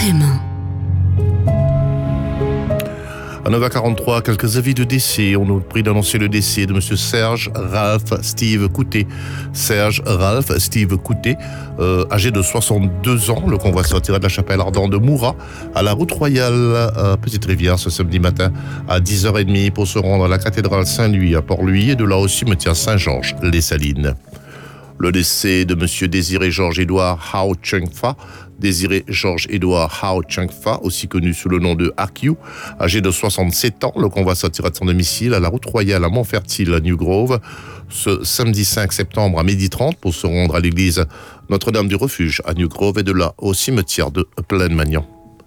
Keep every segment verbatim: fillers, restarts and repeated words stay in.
R M un. À neuf heures quarante-trois, quelques avis de décès. On nous prie d'annoncer le décès de monsieur Serge Ralph Steve Coutet. Serge Ralph Steve Coutet, euh, âgé de soixante-deux ans. Le convoi sortira de la chapelle ardente de Moura à la route royale à Petite-Rivière ce samedi matin à dix heures trente pour se rendre à la cathédrale Saint-Louis à Port-Louis et de là au cimetière Saint-Georges-les-Salines. Le décès de monsieur Désiré Georges-Édouard Hao Chung-Fa, Désiré Georges-Édouard Hao Chung-Fa, aussi connu sous le nom de Akyu, âgé de soixante-sept ans. Le convoi sortira de son domicile à la route royale à Montfertil, à New Grove, ce samedi cinq septembre à midi trente pour se rendre à l'église Notre-Dame du Refuge à New Grove et de là au cimetière de Plaine-Magnan.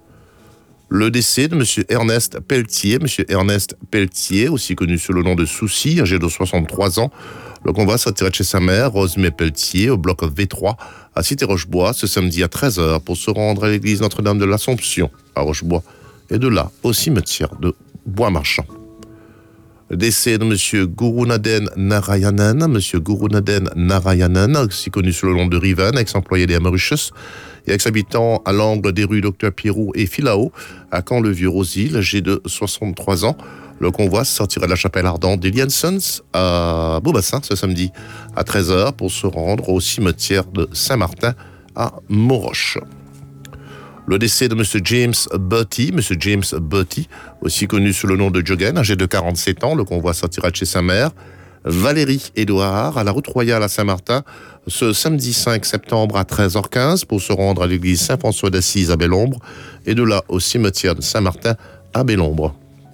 Le décès de monsieur Ernest Pelletier, monsieur Ernest Pelletier, aussi connu sous le nom de Souci, âgé de soixante-trois ans. Le convoi sortira de chez sa mère, Rosemée Pelletier, au bloc V trois, à Cité-Rochebois, ce samedi à treize heures, pour se rendre à l'église Notre-Dame de l'Assomption, à Rochebois, et de là au cimetière de Bois-Marchand. Le décès de monsieur Gurunaden Narayanan, monsieur Gurunaden Narayanan, aussi connu sous le nom de Riven, ex-employé des Mauritius, et ex-habitant à l'angle des rues Docteur Pierrot et Filao, à Caen-le-Vieux-Rosil, âgé de soixante-trois ans. Le convoi sortira de la chapelle ardente des Liensons à Beaubassin ce samedi à treize heures pour se rendre au cimetière de Saint-Martin à Moroche. Le décès de monsieur James Bertie, monsieur James Bertie, aussi connu sous le nom de Jogen, âgé de quarante-sept ans. Le convoi sortira de chez sa mère, Valérie Édouard, à la route royale à Saint-Martin, ce samedi cinq septembre à treize heures quinze pour se rendre à l'église Saint-François d'Assise à Bellombre et de là au cimetière de Saint-Martin à Bellombre.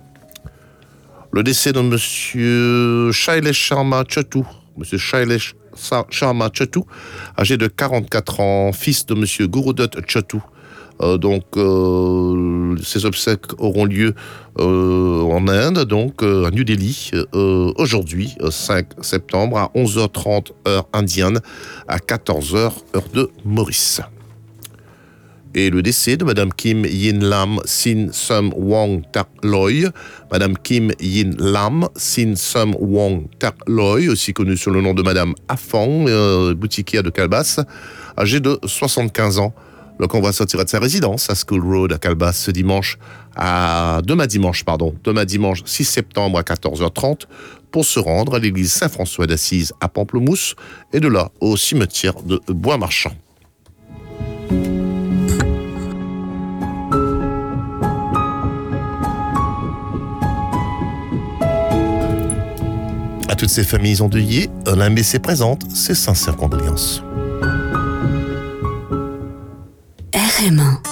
Le décès de monsieur Shailesh Sharma Chatou, monsieur Shailesh Sharma Chatou, âgé de quarante-quatre ans, fils de monsieur Gurudot Chatou. Euh, donc, euh, ces obsèques auront lieu euh, en Inde, donc euh, à New Delhi, euh, aujourd'hui, cinq septembre, à onze heures trente, heure indienne, à quatorze heures, heure de Maurice. Et le décès de madame Kim Yin Lam Sin Sum Wong Tak Loy. Madame Kim Yin Lam Sin Sum Wong Tak Loy, aussi connue sous le nom de madame Afang, euh, boutiquière de Calbas, âgée de soixante-quinze ans. Le convoi sortira de sa résidence à School Road à Calbas ce dimanche, à demain dimanche, pardon, demain dimanche six septembre à quatorze heures trente pour se rendre à l'église Saint-François d'Assise à Pamplemousse et de là au cimetière de Bois-Marchand. À toutes ces familles endeuillées, l'A M B C présente ses sincères condoléances. R M un.